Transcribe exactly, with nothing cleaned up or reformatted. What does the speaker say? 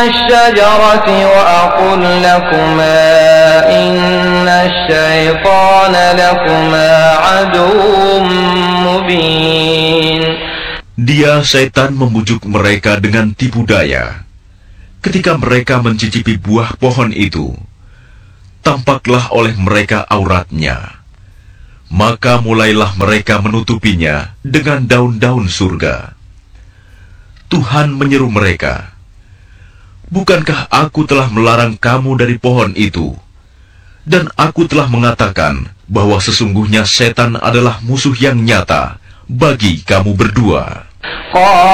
الشجرة وأقل لكما إن الشيطان لكما عدو مبين. Dia setan membujuk mereka dengan tipu daya. Ketika mereka mencicipi buah pohon itu, tampaklah oleh mereka auratnya. Maka mulailah mereka menutupinya dengan daun-daun surga. Tuhan menyeru mereka, "Bukankah aku telah melarang kamu dari pohon itu? Dan aku telah mengatakan bahwa sesungguhnya setan adalah musuh yang nyata bagi kamu berdua."